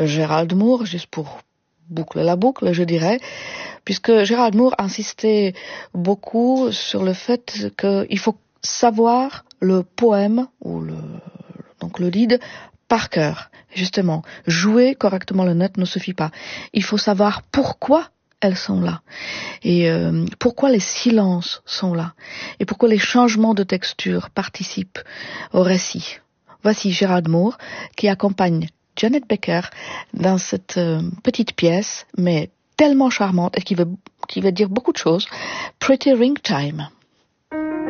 Gerald Moore, juste pour boucler la boucle, je dirais, puisque Gerald Moore insistait beaucoup sur le fait qu'il faut savoir le poème ou donc le lead par cœur. Justement, jouer correctement les notes ne suffit pas. Il faut savoir pourquoi elles sont là et pourquoi les silences sont là et pourquoi les changements de texture participent au récit. Voici Gerald Moore qui accompagne Janet Becker dans cette petite pièce, mais tellement charmante et qui veut dire beaucoup de choses, Pretty Ring Time.